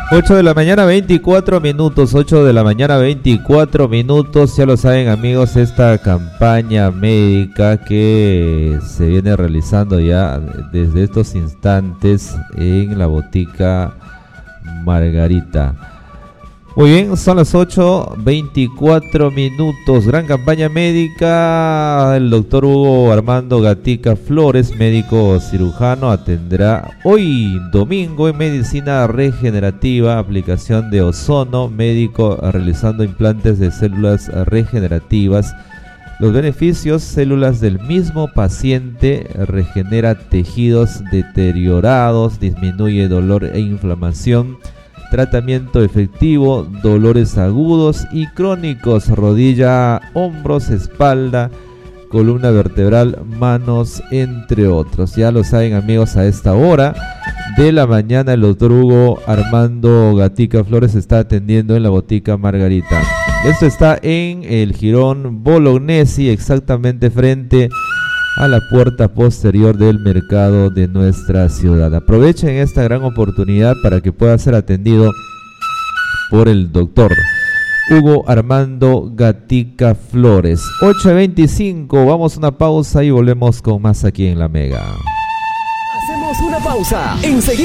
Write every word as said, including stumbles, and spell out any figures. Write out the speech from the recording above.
ocho de la mañana, veinticuatro minutos, ocho de la mañana, veinticuatro minutos, ya lo saben amigos, esta campaña médica que se viene realizando ya desde estos instantes en la botica Margarita. Muy bien, son las ocho, veinticuatro minutos, gran campaña médica. El doctor Hugo Armando Gatica Flores, médico cirujano, atendrá hoy domingo en medicina regenerativa, aplicación de ozono, médico realizando implantes de células regenerativas. Los beneficios: células del mismo paciente, regenera tejidos deteriorados, disminuye dolor e inflamación. Tratamiento efectivo, dolores agudos y crónicos, rodilla, hombros, espalda, columna vertebral, manos, entre otros. Ya lo saben amigos, a esta hora de la mañana el doctor Hugo Armando Gatica Flores está atendiendo en la botica Margarita. Esto está en el Jirón Bolognesi, exactamente frente a la puerta posterior del mercado de nuestra ciudad. Aprovechen esta gran oportunidad para que pueda ser atendido por el doctor Hugo Armando Gatica Flores. ocho veinticinco, vamos a una pausa y volvemos con más aquí en La Mega. Hacemos una pausa, enseguida